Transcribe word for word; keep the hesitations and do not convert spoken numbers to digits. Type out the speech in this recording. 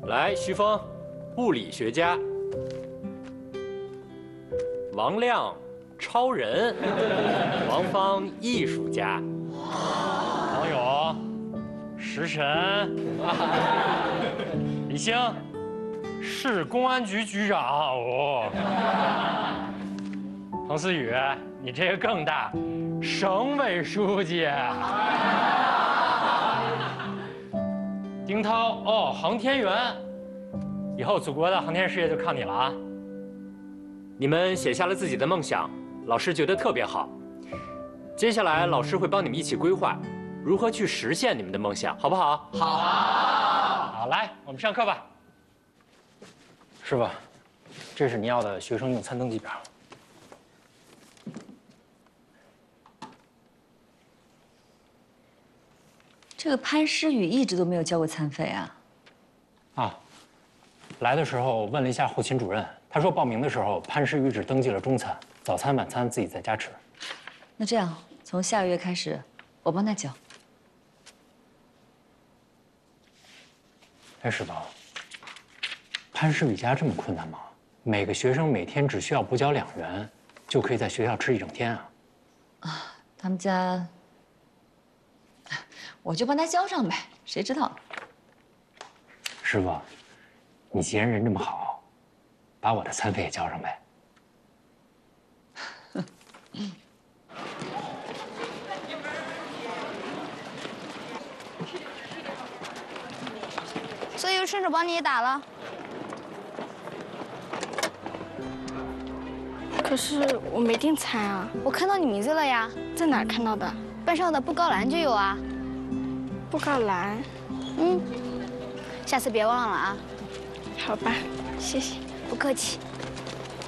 来，徐峰，物理学家；王亮，超人；王芳，艺术家；王勇，食神；李星，市公安局局长。哦，彭思雨，你这个更大，省委书记。丁涛，哦，航天员，以后祖国的航天事业就靠你了啊！你们写下了自己的梦想，老师觉得特别好。接下来，老师会帮你们一起规划，如何去实现你们的梦想，好不好？好。好，来，我们上课吧。师傅，这是你要的学生用餐登记表。 这个潘诗雨一直都没有交过餐费啊。 啊，来的时候问了一下后勤主任，他说报名的时候潘诗雨只登记了中餐，早餐晚餐自己在家吃。 那这样，从下个月开始，我帮他交。 哎，师傅，潘诗雨家这么困难吗？每个学生每天只需要补缴两元，就可以在学校吃一整天啊。 啊，他们家。 我就帮他交上呗，谁知道？ 师傅，你既然人这么好，把我的餐费也交上呗。 所以顺手帮你也打了。 可是我没订餐啊， 我看到你名字了呀， 在哪儿看到的？ 班上的布告栏就有啊。 布告栏， 嗯，下次别忘了啊。 好吧，谢谢。 不客气。